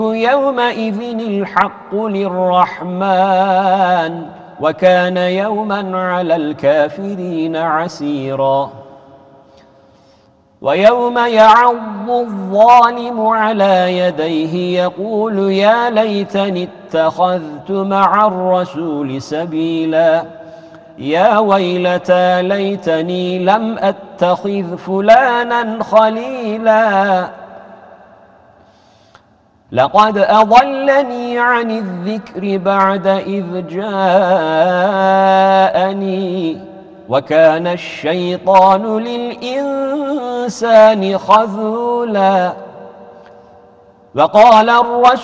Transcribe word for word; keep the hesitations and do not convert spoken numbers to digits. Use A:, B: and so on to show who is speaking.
A: يومئذ الحق للرحمن وكان يوما على الكافرين عسيرا. ويوم يعض الظالم على يديه يقول يا ليتني اتخذت مع الرسول سبيلا يا ويلتى ليتني لم أتخذ فلانا خليلا لقد أضلني عن الذكر بعد إذ جاءني وكان الشيطان للإنسان خذولا. وقال الرسول